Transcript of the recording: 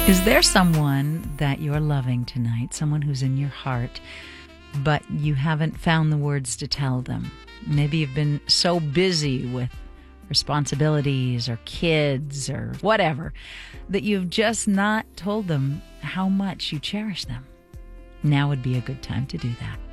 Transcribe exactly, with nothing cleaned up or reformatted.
Is there someone that you're loving tonight, someone who's in your heart, but you haven't found the words to tell them? Maybe you've been so busy with responsibilities or kids or whatever that you've just not told them how much you cherish them. Now would be a good time to do that.